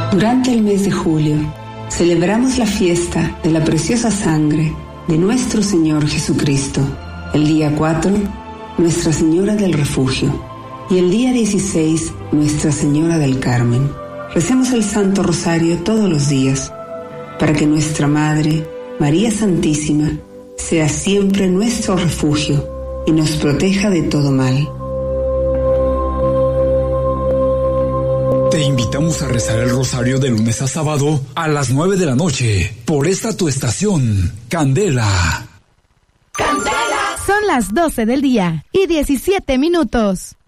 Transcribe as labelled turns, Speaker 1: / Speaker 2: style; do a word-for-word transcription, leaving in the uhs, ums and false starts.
Speaker 1: Durante el mes de julio, celebramos la fiesta de la preciosa sangre de nuestro Señor Jesucristo. El día cuatro, Nuestra Señora del Refugio. Y el día dieciséis, Nuestra Señora del Carmen. Recemos el Santo Rosario todos los días, para que nuestra Madre, María Santísima, sea siempre nuestro refugio y nos proteja de todo mal.
Speaker 2: Te invitamos a rezar el rosario de lunes a sábado a las nueve de la noche por esta tu estación, Candela.
Speaker 3: ¡Candela! Son las doce del día y diecisiete minutos.